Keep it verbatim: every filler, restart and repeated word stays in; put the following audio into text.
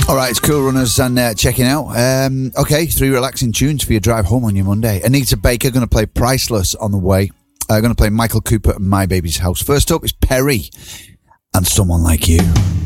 All right, it's Cool Runners and uh, checking out. Um, okay, three relaxing tunes for your drive home on your Monday. Anita Baker going to play Priceless on the way. Uh, going to play Michael Cooper and My Baby's House. First up is Perry and Someone Like You.